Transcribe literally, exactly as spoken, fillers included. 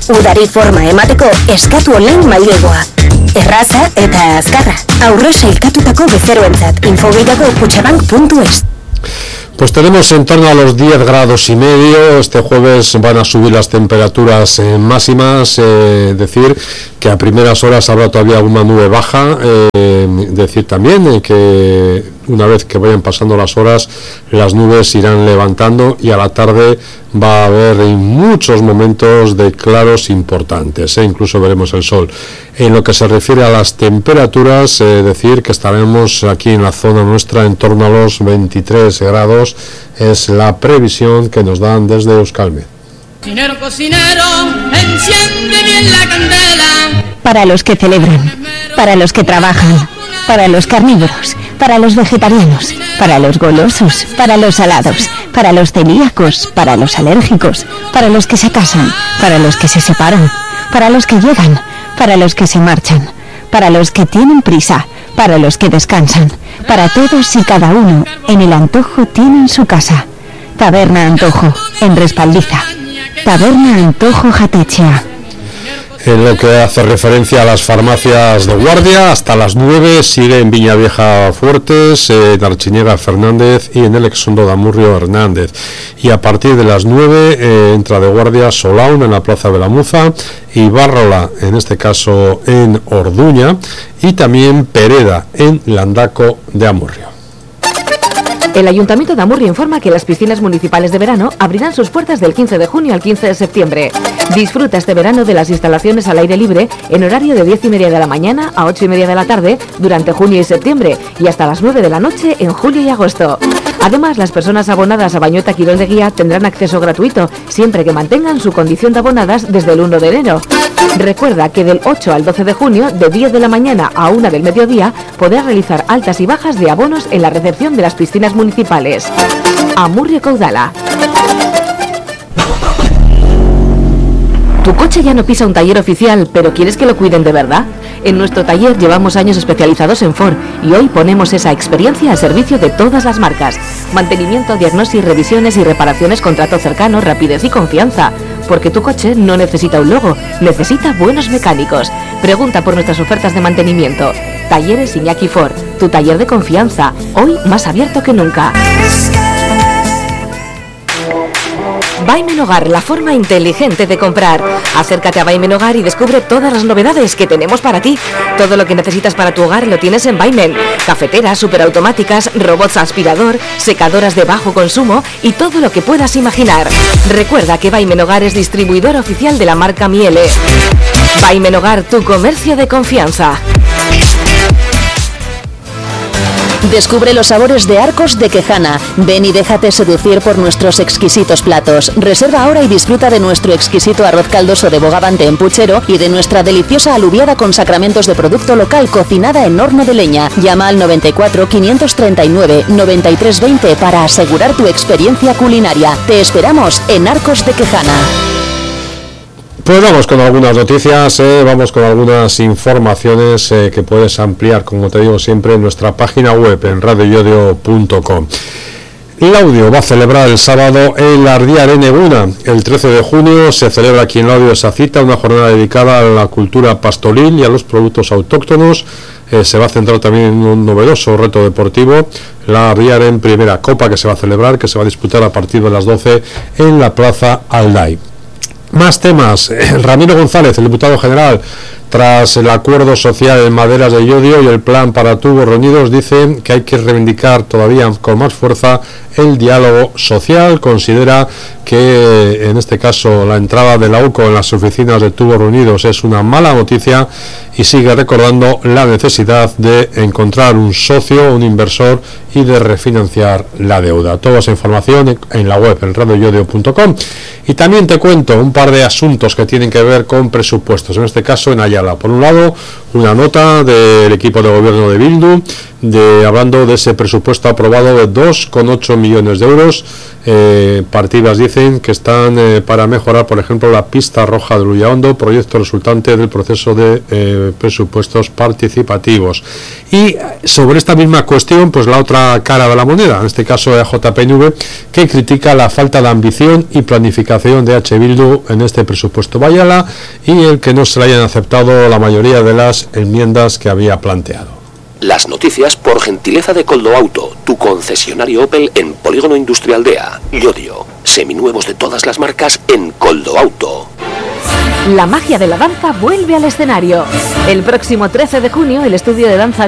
Udari forma emateko eskatu online mailegoa. Erraza eta azkarra. Aurre sailkatutako bezeroentzat. Info-gehiago kutxabank puntu es. Pues tenemos en torno a los diez grados y medio. Este jueves van a subir las temperaturas eh, máximas. Eh, decir que a primeras horas habrá todavía una nube baja. Eh, decir también eh, que una vez que vayan pasando las horas, las nubes irán levantando y a la tarde va a haber muchos momentos de claros importantes, ¿eh? Incluso veremos el sol. En lo que se refiere a las temperaturas, eh, decir que estaremos aquí en la zona nuestra en torno a los veintitrés grados, es la previsión que nos dan desde Euskalmet. Cocinero, cocinero, enciende bien la candela. Para los que celebran, para los que trabajan, para los carnívoros, para los vegetarianos, para los golosos, para los salados, para los celíacos, para los alérgicos, para los que se casan, para los que se separan, para los que llegan, para los que se marchan, para los que tienen prisa, para los que descansan, para todos y cada uno, en el Antojo tienen su casa. Taberna Antojo, en Respaldiza. Taberna Antojo Jatechea. En lo que hace referencia a las farmacias de guardia, hasta las nueve sigue en Viñavieja Fuertes, en Archiñega Fernández y en el Exondo de Amurrio Hernández. Y a partir de las nueve eh, entra de guardia Solaun en la Plaza de la Muza y Bárrola, en este caso en Orduña, y también Pereda en Landaco de Amurrio. El Ayuntamiento de Amurrio informa que las piscinas municipales de verano abrirán sus puertas del quince de junio al quince de septiembre. Disfruta este verano de las instalaciones al aire libre en horario de diez y media de la mañana a ocho y media de la tarde durante junio y septiembre y hasta las nueve de la noche en julio y agosto. Además, las personas abonadas a Bañota Quirón de Guía tendrán acceso gratuito siempre que mantengan su condición de abonadas desde el uno de enero. Recuerda que del ocho al doce de junio, de diez de la mañana a una del mediodía, podrás realizar altas y bajas de abonos en la recepción de las piscinas municipales. Amurrio Caudala. ¿Tu coche ya no pisa un taller oficial, pero quieres que lo cuiden de verdad? En nuestro taller llevamos años especializados en Ford y hoy ponemos esa experiencia al servicio de todas las marcas. Mantenimiento, diagnosis, revisiones y reparaciones con trato cercano, rapidez y confianza. Porque tu coche no necesita un logo, necesita buenos mecánicos. Pregunta por nuestras ofertas de mantenimiento. Talleres Iñaki Ford, tu taller de confianza, hoy más abierto que nunca. Baimen Hogar, la forma inteligente de comprar. Acércate a Baimen Hogar y descubre todas las novedades que tenemos para ti. Todo lo que necesitas para tu hogar lo tienes en Baimen. Cafeteras, superautomáticas, robots aspirador, secadoras de bajo consumo y todo lo que puedas imaginar. Recuerda que Baimen Hogar es distribuidor oficial de la marca Miele. Baimen Hogar, tu comercio de confianza. Descubre los sabores de Arcos de Quejana. Ven y déjate seducir por nuestros exquisitos platos. Reserva ahora y disfruta de nuestro exquisito arroz caldoso de bogavante en puchero y de nuestra deliciosa alubiada con sacramentos de producto local cocinada en horno de leña. Llama al noventa y cuatro, quinientos treinta y nueve, noventa y tres veinte para asegurar tu experiencia culinaria. Te esperamos en Arcos de Quejana. Pues vamos con algunas noticias, eh, vamos con algunas informaciones eh, que puedes ampliar, como te digo siempre, en nuestra página web en radio yodio punto com. Laudio va a celebrar el sábado en la Ardiar en Eguna. El trece de junio se celebra aquí en Laudio esa cita, una jornada dedicada a la cultura pastoril y a los productos autóctonos. Eh, se va a centrar también en un novedoso reto deportivo, la Ardiar en Primera Copa, que se va a celebrar, que se va a disputar a partir de las doce en la Plaza Alday. Más temas. Ramiro González, el diputado general, tras el acuerdo social en maderas de Llodio y el plan para tubos reunidos, dice que hay que reivindicar todavía con más fuerza el diálogo social. Considera que en este caso la entrada de la U C O en las oficinas de Tubos Reunidos es una mala noticia y sigue recordando la necesidad de encontrar un socio, un inversor y de refinanciar la deuda. Toda esa información en la web en radio yodio punto com. Y también te cuento un par de asuntos que tienen que ver con presupuestos, en este caso en Ayala. Ayala. Por un lado, una nota del equipo de gobierno de Bildu, de, hablando de ese presupuesto aprobado de dos coma ocho millones de euros, eh, partidas dicen que están eh, para mejorar, por ejemplo, la pista roja de Luyaondo, proyecto resultante del proceso de eh, presupuestos participativos. Y sobre esta misma cuestión, pues la otra cara de la moneda, en este caso E J P N V, que critica la falta de ambición y planificación de H. Bildu en este presupuesto Ayala y el que no se le hayan aceptado la mayoría de las enmiendas que había planteado. Las noticias por gentileza de Coldo Auto, tu concesionario Opel en Polígono Industrial de A, Llodio. Seminuevos de todas las marcas en Coldo Auto. La magia de la danza vuelve al escenario. El próximo trece de junio, el estudio de danza